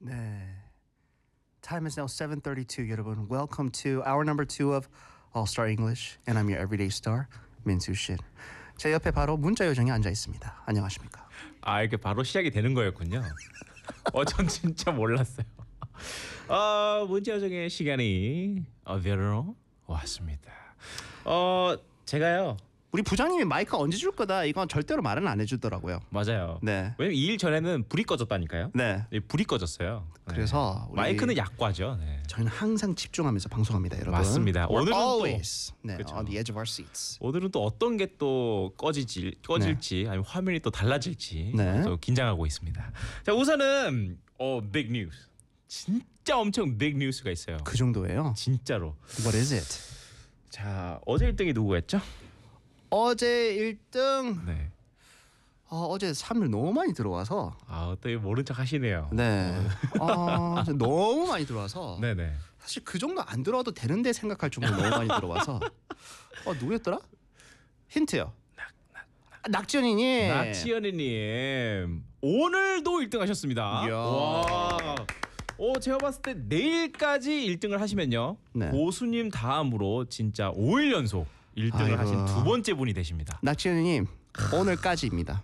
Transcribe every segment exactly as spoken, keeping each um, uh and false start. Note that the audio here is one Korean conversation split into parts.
네. Time is now seven thirty-two, 여러분. Welcome to hour number two of All Star English, and I'm your everyday star, 민수 씨. 제 옆에 바로 문자 요정이 앉아 있습니다. 안녕하십니까? 아 이게 바로 시작이 되는 거였군요. 어, 전 진짜 몰랐어요. 어, 문자 요정의 시간이 어디로 왔습니다. 어, 제가요. 우리 부장님이 마이크 언제 줄 거다 이건 절대로 말은 안 해주더라고요. 맞아요. 네. 왜냐면 이 일 전에는 불이 꺼졌다니까요. 네. 네, 불이 꺼졌어요. 네. 그래서 우리 마이크는 약과죠. 네. 저희는 항상 집중하면서 방송합니다, 여러분. 맞습니다. We're 오늘은 또- always 네, 그쵸. on the edge of our seats. 오늘은 또 어떤 게 또 꺼지지 꺼질지 아니면 화면이 또 달라질지 네. 또 긴장하고 있습니다. 자, 우선은 어 빅 뉴스. 진짜 엄청 빅 뉴스가 있어요. 그 정도예요. 진짜로. What is it? 자, 어제 일 등이 누구였죠? 어제 일 등 네. 어, 어제 사람들 너무 많이 들어와서 아, 또 모른 척 하시네요. 네. 아, 너무 많이 들어와서 네, 네. 사실 그 정도 안 들어와도 되는데 생각할 정도로 너무 많이 들어와서 어 누구였더라? 힌트요. 낙지연이님. 낙지연이님 오늘도 일 등 하셨습니다. 이야. 와. 어, 제가 봤을 때 내일까지 일 등을 하시면요. 네. 고수님 다음으로 진짜 오 일 연속 일 등을 아이고. 하신 두 번째 분이 되십니다. 낙지연이님 오늘까지입니다.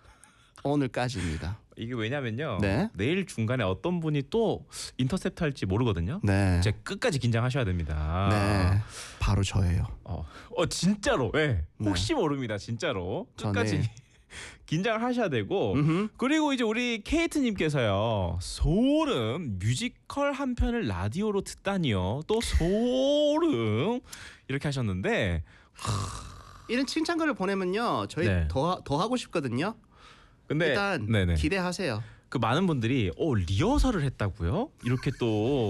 오늘까지입니다. 이게 왜냐면요. 네. 내일 중간에 어떤 분이 또 인터셉트 할지 모르거든요. 네. 이제 끝까지 긴장하셔야 됩니다. 네. 바로 저예요. 어, 어 진짜로. 예. 혹시 모릅니다. 진짜로. 끝까지 전에. 긴장을 하셔야 되고 음흠. 그리고 이제 우리 케이트님께서요. 소름 뮤지컬 한 편을 라디오로 듣다니요. 또 소름 이렇게 하셨는데 이런 칭찬글을 보내면요 저희 네. 더, 더 하고 싶거든요. 근데 일단 네네. 기대하세요. 그 많은 분들이 어 리허설을 했다고요? 이렇게 또